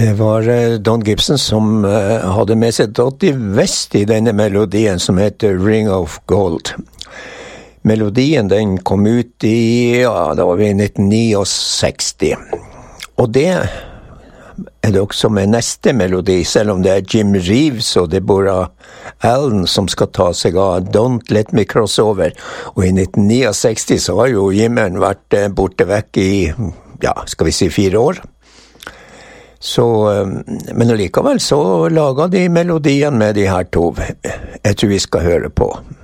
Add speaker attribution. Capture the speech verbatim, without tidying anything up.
Speaker 1: Det var uh, Don Gibson som uh, hadde med seg Dottie West i denne melodien som heter Ring of Gold. Melodien den kom ut i, ja, da var vi i nitten sekstini. Og det er det også med neste melodi, selv om det er Jim Reeves og Deborah Allen som skal ta seg av Don't Let Me Cross Over. Og i nitten sekstini så har jo Jimmeren vært uh, borte vekk i, ja, skal vi si fire år. Så, men likevel så laget de melodien med de her to. Jeg tror vi skal høre på.